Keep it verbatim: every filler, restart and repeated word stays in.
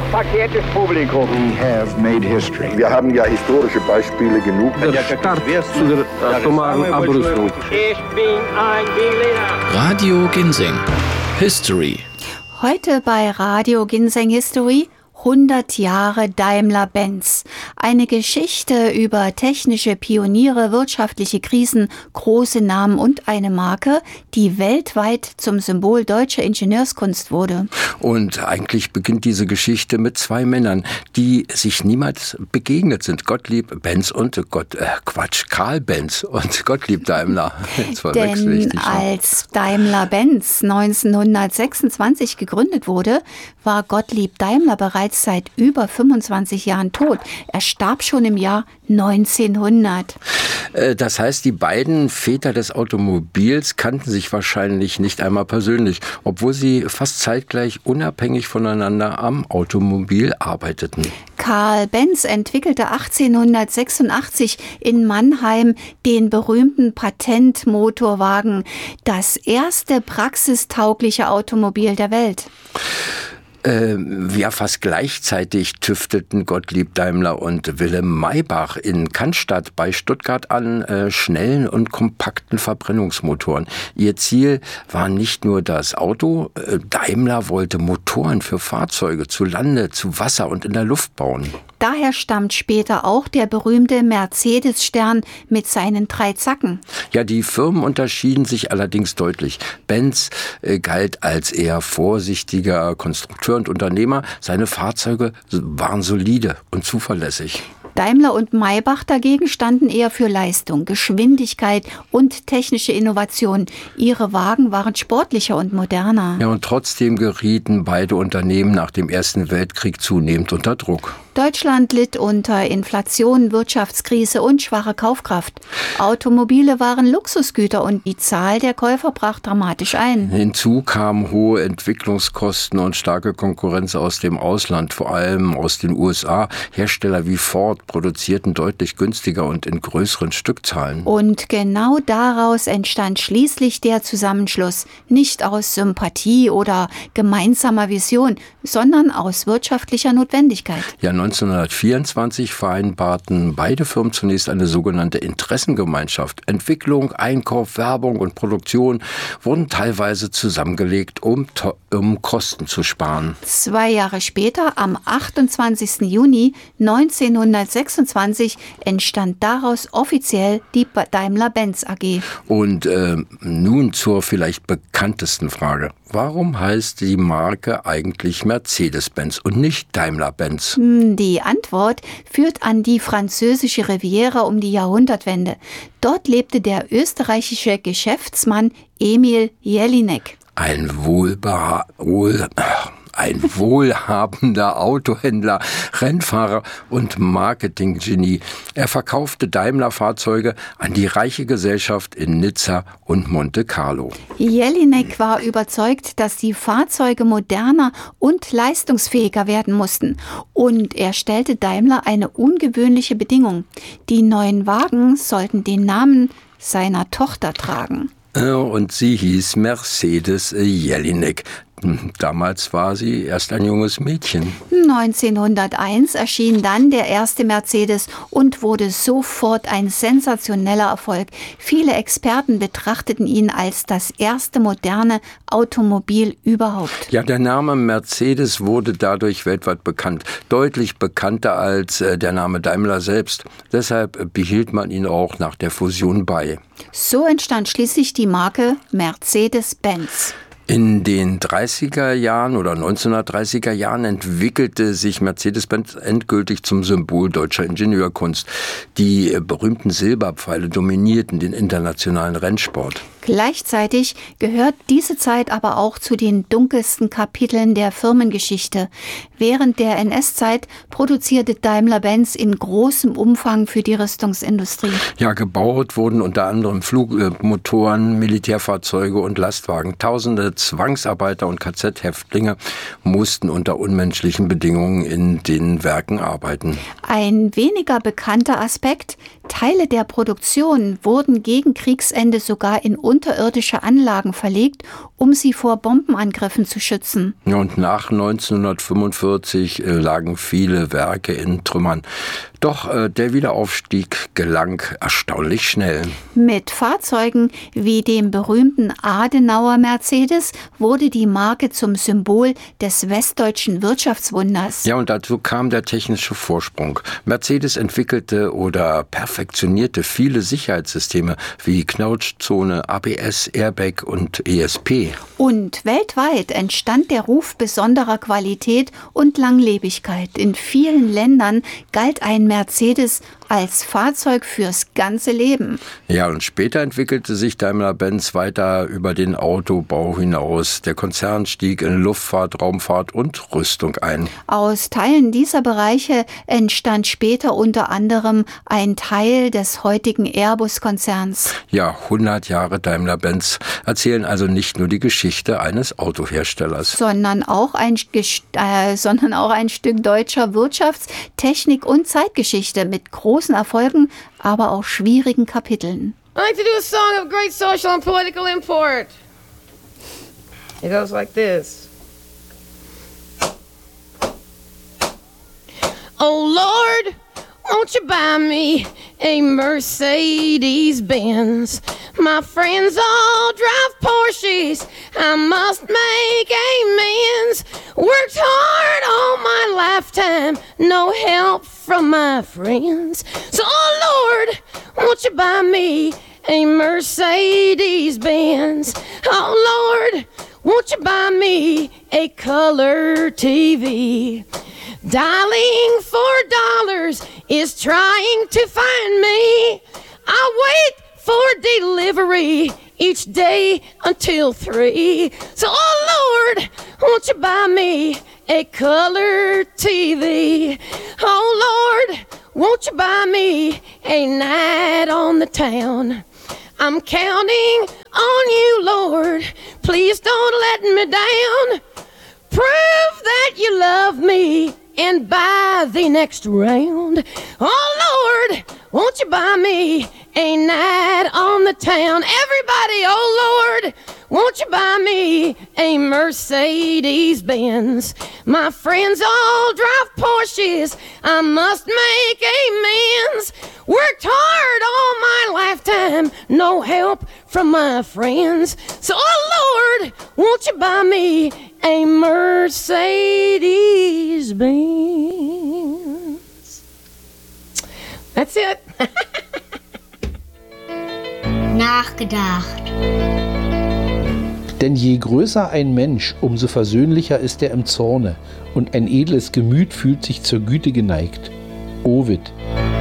hochverkehrtes Publikum. We have made history. Wir haben ja historische Beispiele genug. Der Start zu der atomaren Abrüstung. Ich bin ein Berliner. Radio Ginseng. History. Heute bei Radio Ginseng History hundert Jahre Daimler-Benz. Eine Geschichte über technische Pioniere, wirtschaftliche Krisen, große Namen und eine Marke, die weltweit zum Symbol deutscher Ingenieurskunst wurde. Und eigentlich beginnt diese Geschichte mit zwei Männern, die sich niemals begegnet sind. Gottlieb Benz und Gott, äh, Quatsch, Karl Benz und Gottlieb Daimler. Denn als Daimler-Benz neunzehnhundertsechsundzwanzig gegründet wurde, war Gottlieb Daimler bereits seit über fünfundzwanzig Jahren tot. Er starb schon im Jahr neunzehnhundert. Das heißt, die beiden Väter des Automobils kannten sich wahrscheinlich nicht einmal persönlich, obwohl sie fast zeitgleich unabhängig voneinander am Automobil arbeiteten. Karl Benz entwickelte achtzehnhundertsechsundachtzig in Mannheim den berühmten Patentmotorwagen, das erste praxistaugliche Automobil der Welt. Äh, ja, fast gleichzeitig tüftelten Gottlieb Daimler und Wilhelm Maybach in Cannstatt bei Stuttgart an äh, schnellen und kompakten Verbrennungsmotoren. Ihr Ziel war nicht nur das Auto, äh, Daimler wollte Motoren für Fahrzeuge zu Lande, zu Wasser und in der Luft bauen. Daher stammt später auch der berühmte Mercedes-Stern mit seinen drei Zacken. Ja, die Firmen unterschieden sich allerdings deutlich. Benz äh, galt als eher vorsichtiger Konstrukteur und Unternehmer. Seine Fahrzeuge waren solide und zuverlässig. Daimler und Maybach dagegen standen eher für Leistung, Geschwindigkeit und technische Innovation. Ihre Wagen waren sportlicher und moderner. Ja, und trotzdem gerieten beide Unternehmen nach dem Ersten Weltkrieg zunehmend unter Druck. Deutschland litt unter Inflation, Wirtschaftskrise und schwache Kaufkraft. Automobile waren Luxusgüter und die Zahl der Käufer brach dramatisch ein. Hinzu kamen hohe Entwicklungskosten und starke Konkurrenz aus dem Ausland, vor allem aus den U S A. Hersteller wie Ford produzierten deutlich günstiger und in größeren Stückzahlen. Und genau daraus entstand schließlich der Zusammenschluss, nicht aus Sympathie oder gemeinsamer Vision, sondern aus wirtschaftlicher Notwendigkeit. Ja, neunzehnhundertvierundzwanzig vereinbarten beide Firmen zunächst eine sogenannte Interessengemeinschaft. Entwicklung, Einkauf, Werbung und Produktion wurden teilweise zusammengelegt, um, um Kosten zu sparen. Zwei Jahre später, am achtundzwanzigsten Juni neunzehnhundertsechsundzwanzig, entstand daraus offiziell die Daimler-Benz A G. Und äh, nun zur vielleicht bekanntesten Frage. Warum heißt die Marke eigentlich Mercedes-Benz und nicht Daimler-Benz? Die Antwort führt an die französische Riviera um die Jahrhundertwende. Dort lebte der österreichische Geschäftsmann Emil Jelinek. Ein wohlbeha- wohl... Ein wohlhabender Autohändler, Rennfahrer und Marketinggenie. Er verkaufte Daimler-Fahrzeuge an die reiche Gesellschaft in Nizza und Monte Carlo. Jelinek war überzeugt, dass die Fahrzeuge moderner und leistungsfähiger werden mussten. Und er stellte Daimler eine ungewöhnliche Bedingung. Die neuen Wagen sollten den Namen seiner Tochter tragen. Und sie hieß Mercedes Jelinek. Damals war sie erst ein junges Mädchen. neunzehnhunderteins erschien dann der erste Mercedes und wurde sofort ein sensationeller Erfolg. Viele Experten betrachteten ihn als das erste moderne Automobil überhaupt. Ja, der Name Mercedes wurde dadurch weltweit bekannt. Deutlich bekannter als äh, der Name Daimler selbst. Deshalb behielt man ihn auch nach der Fusion bei. So entstand schließlich die Marke Mercedes-Benz. In den dreißiger Jahren oder neunzehnhundertdreißiger Jahren entwickelte sich Mercedes-Benz endgültig zum Symbol deutscher Ingenieurkunst. Die berühmten Silberpfeile dominierten den internationalen Rennsport. Gleichzeitig gehört diese Zeit aber auch zu den dunkelsten Kapiteln der Firmengeschichte. Während der N S-Zeit produzierte Daimler-Benz in großem Umfang für die Rüstungsindustrie. Ja, gebaut wurden unter anderem Flugmotoren, Militärfahrzeuge und Lastwagen. Tausende Zwangsarbeiter und K Z-Häftlinge mussten unter unmenschlichen Bedingungen in den Werken arbeiten. Ein weniger bekannter Aspekt: Teile der Produktion wurden gegen Kriegsende sogar in unterirdische Anlagen verlegt, um sie vor Bombenangriffen zu schützen. Und nach neunzehnhundertfünfundvierzig äh, lagen viele Werke in Trümmern. Doch äh, der Wiederaufstieg gelang erstaunlich schnell. Mit Fahrzeugen wie dem berühmten Adenauer Mercedes wurde die Marke zum Symbol des westdeutschen Wirtschaftswunders. Ja, und dazu kam der technische Vorsprung. Mercedes entwickelte oder perfektionierte viele Sicherheitssysteme wie Knautschzone, A B S, Airbag und E S P. Und weltweit entstand der Ruf besonderer Qualität und Langlebigkeit. In vielen Ländern galt ein Mercedes als Fahrzeug fürs ganze Leben. Ja, und später entwickelte sich Daimler-Benz weiter über den Autobau hinaus. Der Konzern stieg in Luftfahrt, Raumfahrt und Rüstung ein. Aus Teilen dieser Bereiche entstand später unter anderem ein Teil des heutigen Airbus-Konzerns. Ja, hundert Jahre Daimler-Benz erzählen also nicht nur die Geschichte eines Autoherstellers, sondern auch ein, äh, sondern auch ein Stück deutscher Wirtschafts-, Technik- und Zeitgeschichte mit großen Erfolgen, aber auch schwierigen Kapiteln. I like to do a song of great social and political import. It goes like this. Oh Lord, won't you buy me a Mercedes-Benz? My friends all drive Porsches, I must make amends. Worked hard all my lifetime, no help from my friends. So, oh Lord, won't you buy me a Mercedes-Benz? Oh Lord, won't you buy me a color T V? Dialing for dollars is trying to find me. I wait for delivery each day until three. So, oh Lord, won't you buy me a color T V? Oh Lord, won't you buy me a night on the town? I'm counting on you, Lord. Please don't let me down. Prove that you love me and buy the next round. Oh Lord, won't you buy me a night on the town? Everybody, oh Lord, won't you buy me a Mercedes-Benz? My friends all drive Porsches, I must make amends. Worked hard all my lifetime, no help from my friends. So, oh Lord, won't you buy me a Mercedes-Benz? That's it. Nachgedacht. Denn je größer ein Mensch, umso versöhnlicher ist er im Zorne, und ein edles Gemüt fühlt sich zur Güte geneigt. Ovid.